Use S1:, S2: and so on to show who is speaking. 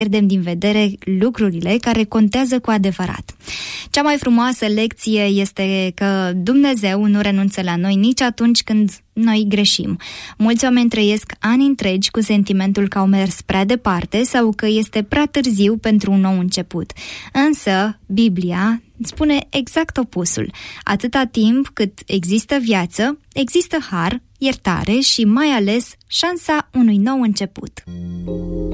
S1: pierdem din vedere lucrurile care contează cu adevărat. Cea mai frumoasă lecție este că Dumnezeu nu renunță la noi nici atunci când noi greșim. Mulți oameni trăiesc ani întregi cu sentimentul că au mers prea departe sau că este prea târziu pentru un nou început. Însă, Biblia spune exact opusul. Atâta timp cât există viață, există har, iertare și mai ales șansa unui nou început.